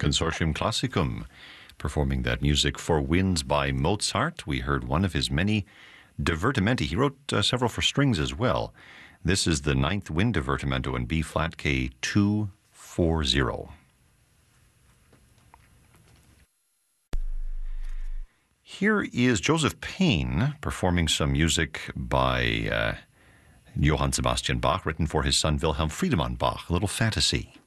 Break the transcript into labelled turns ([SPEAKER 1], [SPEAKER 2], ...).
[SPEAKER 1] Consortium Classicum, performing that music for winds by Mozart. We heard one of his many divertimenti. He wrote several for strings as well. This is the ninth wind divertimento in B-flat K240. Here is Joseph Payne performing some music by Johann Sebastian Bach, written for his son Wilhelm Friedemann Bach, a little fantasy.